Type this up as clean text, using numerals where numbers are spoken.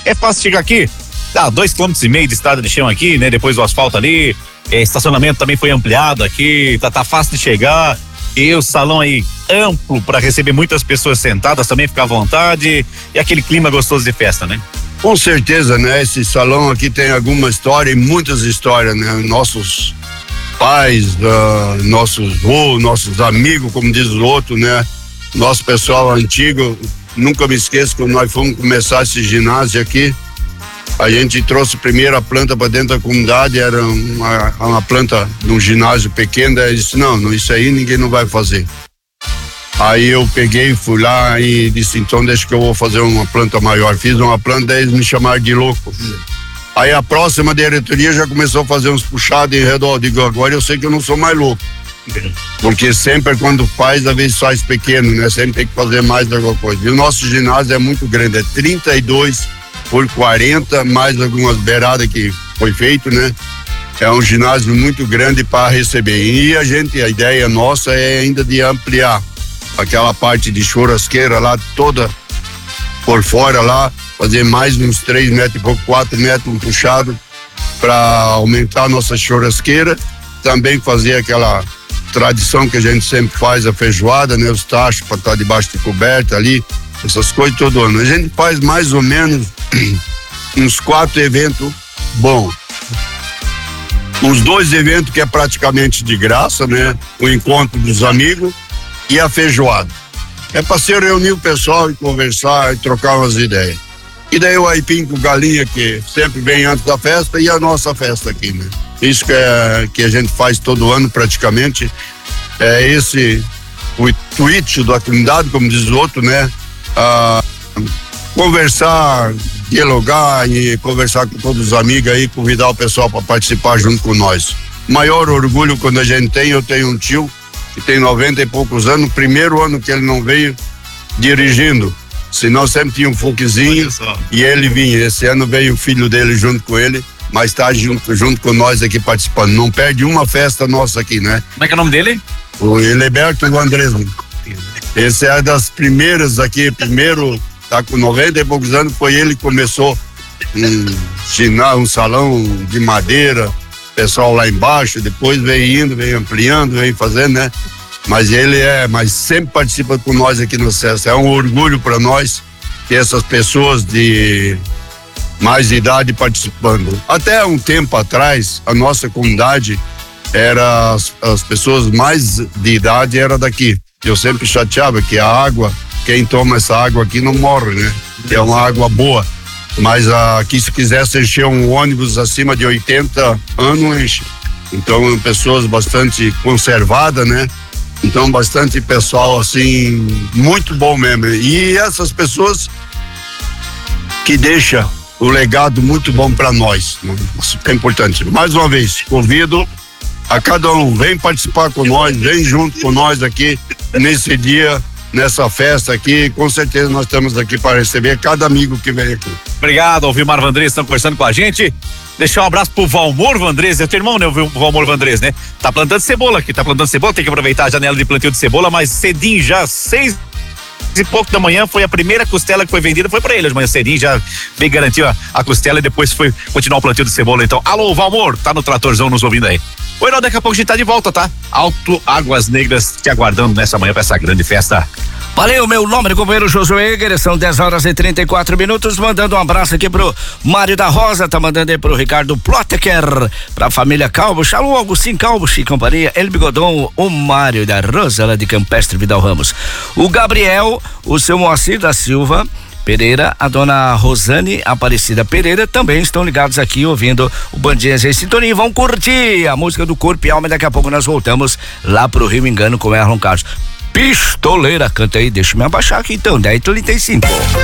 É fácil chegar aqui, dá 2,5 km de estrada de chão aqui, né? Depois do asfalto ali, estacionamento também foi ampliado aqui, tá fácil de chegar. E o salão aí amplo para receber muitas pessoas sentadas, também ficar à vontade, e aquele clima gostoso de festa, né? Com certeza, né? Esse salão aqui tem alguma história e muitas histórias, né? Nossos pais, nossos avós, nossos amigos, como diz o outro, né? Nosso pessoal antigo, nunca me esqueço quando nós fomos começar esse ginásio aqui, a gente trouxe a primeira planta para dentro da comunidade, era uma planta de um ginásio pequeno, daí eu disse, não, isso aí ninguém não vai fazer. Aí eu peguei, fui lá e disse, então deixa que eu vou fazer uma planta maior. Fiz uma planta, daí eles me chamaram de louco. Aí a próxima diretoria já começou a fazer uns puxados em redor. Digo, agora eu sei que eu não sou mais louco. Porque sempre quando faz, às vezes faz pequeno, né? Sempre tem que fazer mais alguma coisa. E o nosso ginásio é muito grande, é 32 por 40, mais algumas beiradas que foi feito, né? É um ginásio muito grande para receber. E a ideia nossa é ainda de ampliar aquela parte de churrasqueira lá toda por fora lá, fazer mais uns 3 metros e pouco, 4 metros puxado para aumentar a nossa churrasqueira. Também fazer aquela tradição que a gente sempre faz, a feijoada, né? Os tachos para estar debaixo de coberta ali, essas coisas todo ano. A gente faz mais ou menos uns 4 eventos bons. Os 2 eventos que é praticamente de graça, né? O encontro dos amigos e a feijoada. É para se reunir o pessoal e conversar e trocar umas ideias. E daí o aipim com galinha, que sempre vem antes da festa, e a nossa festa aqui, né? Isso que a gente faz todo ano praticamente. É esse o intuito da comunidade, como diz o outro, né? Conversar, dialogar e conversar com todos os amigos aí, convidar o pessoal para participar junto com nós. Maior orgulho quando a gente tem, eu tenho um tio que tem 90 e poucos anos, primeiro ano que ele não veio dirigindo, senão sempre tinha um Fuquezinho e ele vinha. Esse ano veio o filho dele junto com ele, mas tá junto com nós aqui participando. Não perde uma festa nossa aqui, né? Como é que é o nome dele? O Heleberto Andrés. Esse é das primeiras aqui, primeiro, tá com 90 e poucos anos, foi ele que começou um salão de madeira, pessoal lá embaixo, depois vem ampliando, vem fazendo, né? Mas sempre participa com nós aqui no SESC. É um orgulho para nós ter essas pessoas de mais idade participando. Até um tempo atrás, a nossa comunidade era as pessoas mais de idade era daqui. Eu sempre chateava que a água, quem toma essa água aqui não morre, né? É uma água boa. Mas aqui, se quisesse encher um ônibus acima de 80 anos, enche. Então, pessoas bastante conservadas, né? Então, bastante pessoal, assim, muito bom mesmo. E essas pessoas que deixam o legado muito bom para nós. Isso é importante. Mais uma vez, convido a cada um, vem participar com nós, vem junto com nós aqui nesse dia, nessa festa aqui. Com certeza nós estamos aqui para receber cada amigo que vem aqui. Obrigado, o Vilmar Vandrez, estão conversando com a gente. Deixar um abraço pro Valmor Vandrez, é teu irmão, né? O Valmor Vandrez, né? Tá plantando cebola aqui, tem que aproveitar a janela de plantio de cebola, mas cedinho já, 6 e pouco da manhã, foi a primeira costela que foi vendida, foi pra ele, de manhã cedinho, já veio garantir a costela e depois foi continuar o plantio de cebola. Então, alô, Valmor, tá no tratorzão nos ouvindo aí. Oi, não, daqui a pouco a gente tá de volta, tá? Alto Águas Negras te aguardando nessa manhã pra essa grande festa. Valeu, meu nome é companheiro Josué Eger, são 10h34, mandando um abraço aqui pro Mário da Rosa, tá mandando aí pro Ricardo Ploteker, pra família Calvo, Alô, Agostinho Calvo e companhia, El Bigodon, o Mário da Rosa, lá de Campestre Vidal Ramos, o Gabriel, o seu Moacir da Silva Pereira, a dona Rosane Aparecida Pereira também estão ligados aqui ouvindo o Bandinhas em Sintonia e vão curtir a música do Corpo e Alma. Daqui a pouco nós voltamos lá pro Rio Engano com Erlon Carlos. Pistoleira, canta aí, deixa eu me abaixar aqui então, 10h35.